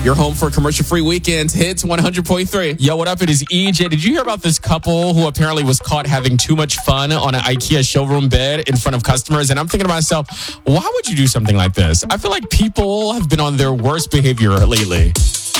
Your home for commercial-free weekends. Hits 100.3. Yo, what up? It is EJ. Did you hear about this couple who apparently was caught having too much fun on an IKEA showroom bed in front of customers? And I'm thinking to myself, why would you do something like this? I feel like people have been on their worst behavior lately.